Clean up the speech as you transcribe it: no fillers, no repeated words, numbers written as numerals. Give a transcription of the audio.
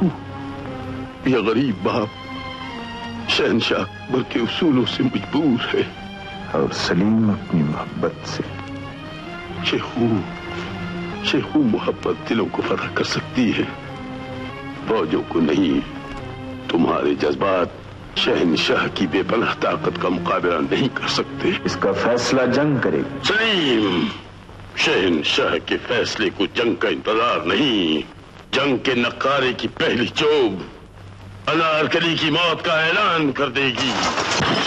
शेखू, यह गरीब बाप शहनशाह अकबर के उसूलों से मजबूर है और सलीम अपनी मोहब्बत से। शेखू मोहब्बत दिलों को फतह कर सकती है, फौजों को नहीं। तुम्हारे जज्बात शहनशाह की बेपनाह ताकत का मुकाबला नहीं कर सकते। इसका फैसला जंग करेगी। सलीम, शहनशाह के फैसले को जंग का इंतजार नहीं, जंग के नक्कारे की पहली चोब अनारकली की मौत का ऐलान कर देगी।